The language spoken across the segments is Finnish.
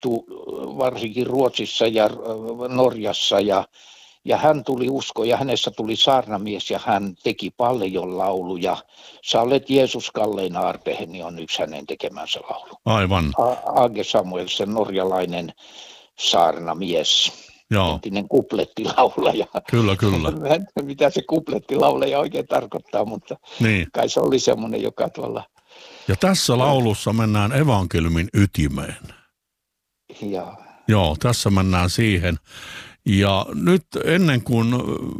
tunnettu varsinkin Ruotsissa ja Norjassa ja hän tuli usko ja hänessä tuli saarnamies ja hän teki paljon lauluja. Sä olet Jeesus kallein arpeheni on yksi hänen tekemänsä laulu. Aivan. Age Samuelsen, norjalainen saarnamies. Joo. Entinen kuplettilaulaja. Kyllä. Mitä se kuplettilaulaja oikein tarkoittaa, mutta niin. Kai se oli semmoinen, joka tuolla... Ja tässä laulussa mennään evankeliumin ytimeen. Joo, tässä mennään siihen. Ja nyt ennen kuin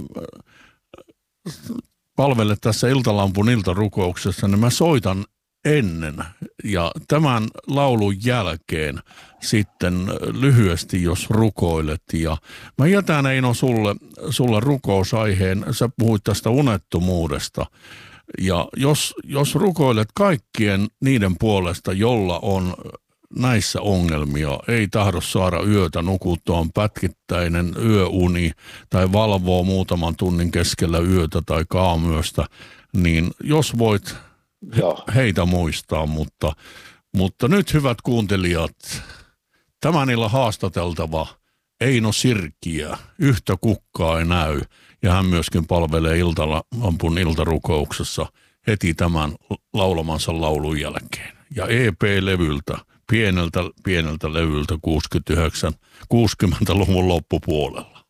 palvelet tässä Iltalampun iltarukouksessa, niin mä soitan ennen ja tämän laulun jälkeen sitten lyhyesti, jos rukoilet. Ja mä jätän, Eino, sulle rukousaiheen. Sä puhuit tästä unettomuudesta. Ja jos rukoilet kaikkien niiden puolesta, jolla on näissä ongelmia, ei tahdo saada yötä nukuttua, on pätkittäinen yöuni tai valvoo muutaman tunnin keskellä yötä tai kaamyöstä, niin jos voit heitä muistaa, mutta nyt hyvät kuuntelijat, tämän illan haastateltava Eino Sirkkiä, yhtä kukkaa ei näy, ja hän myöskin palvelee Iltalampun iltarukouksessa heti tämän laulamansa laulun jälkeen. Ja EP-levyltä, pieneltä levyltä 60-luvun loppupuolella.